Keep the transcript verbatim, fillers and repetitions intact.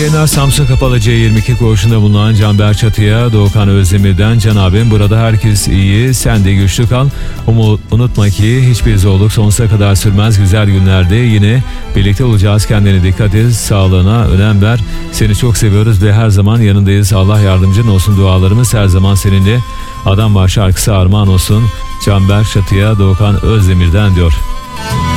yayınlar. Samsun Kapalı C yirmi iki koğuşunda bulunan Canberk Çatı'ya Doğukan Özdemir'den: Can abim, burada herkes iyi, sen de güçlü kal. Umut, unutma ki hiçbir zorluk sonsuza kadar sürmez. Güzel günlerde yine birlikte olacağız. Kendine dikkat et, sağlığına önem ver. Seni çok seviyoruz ve her zaman yanındayız. Allah yardımcın olsun, dualarımız her zaman seninle. Adam var şarkısı armağan olsun Canberk Çatı'ya Doğukan Özdemir'den diyor.